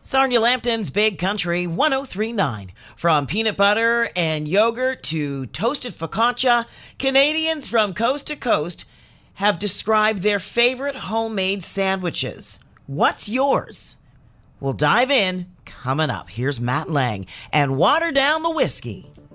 Sarnia Lambton's Big Country 1039. From peanut butter and yogurt to toasted focaccia, Canadians from coast to coast have described their favorite homemade sandwiches. What's yours? We'll dive in coming up. Here's Matt Lang and Water Down the Whiskey.